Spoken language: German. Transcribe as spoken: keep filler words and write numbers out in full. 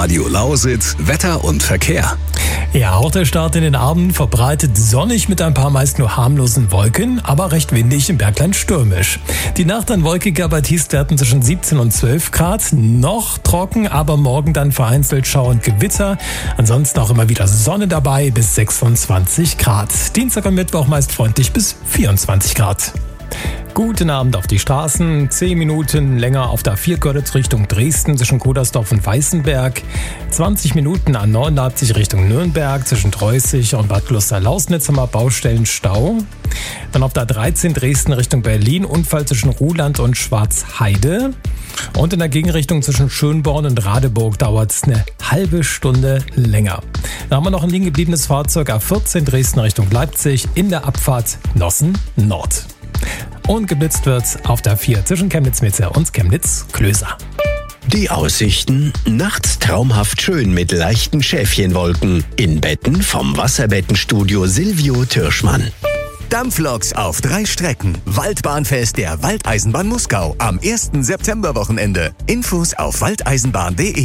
Radio Lausitz Wetter und Verkehr. Ja, auch der Start in den Abend verbreitet sonnig mit ein paar meist nur harmlosen Wolken, aber recht windig, im Bergland stürmisch. Die Nacht dann wolkiger bei Tiefstwerten zwischen siebzehn und zwölf Grad. Noch trocken, aber morgen dann vereinzelt Schauer und Gewitter. Ansonsten auch immer wieder Sonne dabei bis sechsundzwanzig Grad. Dienstag und Mittwoch meist freundlich bis vierundzwanzig Grad. Guten Abend auf die Straßen. Zehn Minuten länger auf der A vier Görlitz Richtung Dresden zwischen Kodersdorf und Weißenberg. zwanzig Minuten A neun Leipzig Richtung Nürnberg zwischen Treußig und Bad Kloster-Lausnitz haben wir Baustellenstau. Dann auf der A dreizehn Dresden Richtung Berlin Unfall zwischen Ruhland und Schwarzheide. Und in der Gegenrichtung zwischen Schönborn und Radeburg dauert es eine halbe Stunde länger. Da haben wir noch ein liegen gebliebenes Fahrzeug A vierzehn Dresden Richtung Leipzig in der Abfahrt Nossen Nord. Und geblitzt wird's auf der vier zwischen Chemnitz-Mitte und Chemnitz-Klöser. Die Aussichten: nachts traumhaft schön mit leichten Schäfchenwolken. In Betten vom Wasserbettenstudio Silvio Türschmann. Dampfloks auf drei Strecken. Waldbahnfest der Waldeisenbahn Muskau am ersten September Wochenende. Infos auf waldeisenbahn punkt de.